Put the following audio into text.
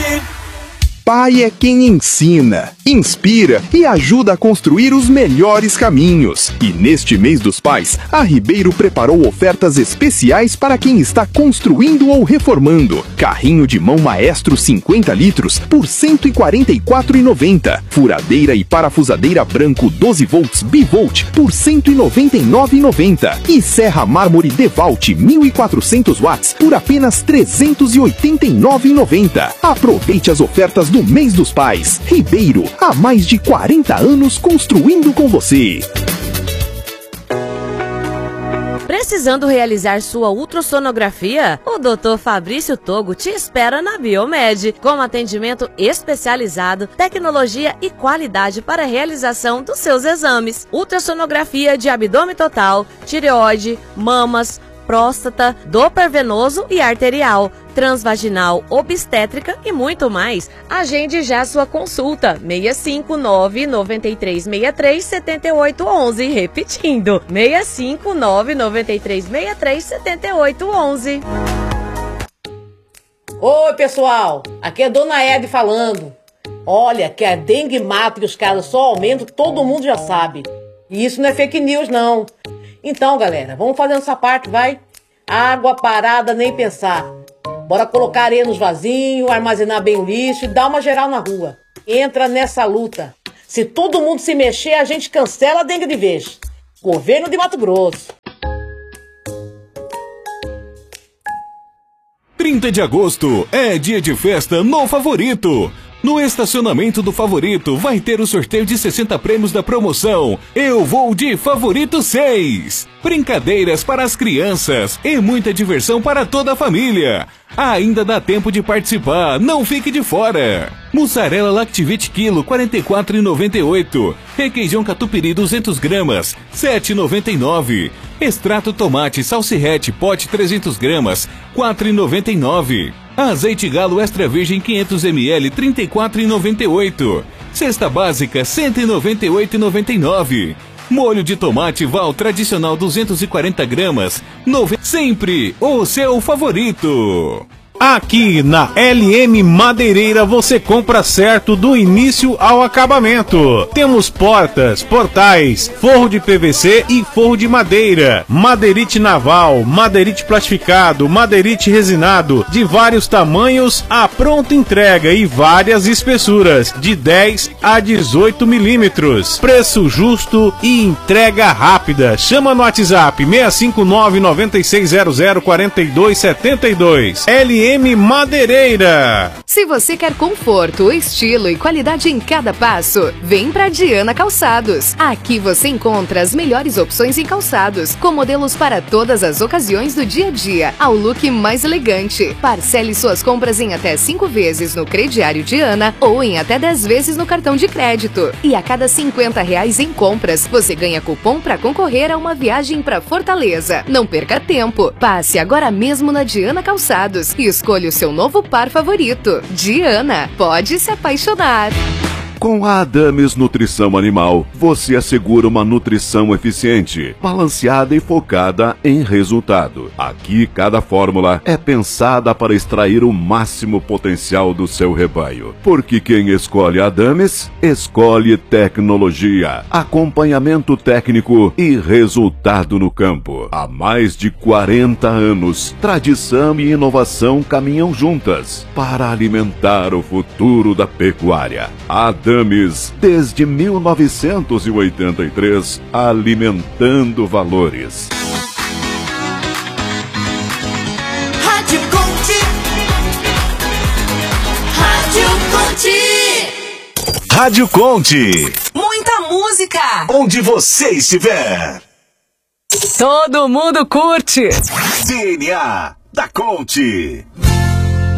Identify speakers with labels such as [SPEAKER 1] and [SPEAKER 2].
[SPEAKER 1] Pai é quem ensina, inspira e ajuda a construir os melhores caminhos. E neste mês dos pais, a Ribeiro preparou ofertas especiais para quem está construindo ou reformando. Carrinho de mão Maestro 50 litros por R$ 144,90. Furadeira e parafusadeira branco 12 volts Bivolt por R$ 199,90. E serra mármore Devalt 1400 watts por apenas R$ 389,90. Aproveite as ofertas do mês dos pais. Ribeiro, há mais de 40 anos construindo com você.
[SPEAKER 2] Precisando realizar sua ultrassonografia? O Dr. Fabrício Togo te espera na Biomed, com atendimento especializado, tecnologia e qualidade para a realização dos seus exames. Ultrassonografia de abdômen total, tireoide, mamas, próstata, Doppler venoso e arterial, transvaginal, obstétrica e muito mais. Agende já sua consulta. 659-9363-7811. Repetindo, 659-9363-7811.
[SPEAKER 3] Oi, pessoal. Aqui é Dona Ed falando. Olha, que a dengue mata e os casos só aumentam, todo mundo já sabe. E isso não é fake news, não. Então, galera, vamos fazendo essa parte, vai? Água parada, nem pensar. Bora colocar areia nos vasinhos, armazenar bem o lixo e dar uma geral na rua. Entra nessa luta. Se todo mundo se mexer, a gente cancela a dengue de vez. Governo de Mato Grosso.
[SPEAKER 4] 30 de agosto é dia de festa no Favorito. No estacionamento do Favorito vai ter o sorteio de 60 prêmios da promoção Eu Vou de Favorito 6. Brincadeiras para as crianças e muita diversão para toda a família. Ainda dá tempo de participar, não fique de fora. Mussarela Lactivite quilo, R$ 44,98. Requeijão catupiry 200 gramas, R$ 7,99. Extrato tomate salsirrete pote 300 gramas, R$ 4,99. Azeite galo extra virgem 500 ml, R$ 34,98. Cesta básica, R$ 198,99. Molho de tomate Val tradicional 240 gramas, sempre o seu favorito.
[SPEAKER 5] Aqui na LM Madeireira você compra certo do início ao acabamento. Temos portas, portais, forro de PVC e forro de madeira, madeirite naval, madeirite plastificado, madeirite resinado, de vários tamanhos, a pronta entrega e várias espessuras, de 10 a 18 milímetros. Preço justo e entrega rápida. Chama no WhatsApp 659-9600-4272. LM Madeireira.
[SPEAKER 6] Se você quer conforto, estilo e qualidade em cada passo, vem pra Diana Calçados. Aqui você encontra as melhores opções em calçados, com modelos para todas as ocasiões do dia a dia, ao look mais elegante. Parcele suas compras em até 5 vezes no crediário Diana ou em até 10 vezes no cartão de crédito. E a cada R$50 em compras, você ganha cupom para concorrer a uma viagem para Fortaleza. Não perca tempo. Passe agora mesmo na Diana Calçados e escolha o seu novo par favorito. Diana, pode se apaixonar.
[SPEAKER 7] Com a Adames Nutrição Animal, você assegura uma nutrição eficiente, balanceada e focada em resultado. Aqui, cada fórmula é pensada para extrair o máximo potencial do seu rebanho. Porque quem escolhe Adames, escolhe tecnologia, acompanhamento técnico e resultado no campo. Há mais de 40 anos, tradição e inovação caminham juntas para alimentar o futuro da pecuária. Adames, desde 1983, alimentando valores.
[SPEAKER 8] Rádio Conte. Rádio Conte.
[SPEAKER 4] Rádio Conte.
[SPEAKER 8] Muita música.
[SPEAKER 4] Onde você estiver.
[SPEAKER 2] Todo mundo curte.
[SPEAKER 4] DNA da Conte.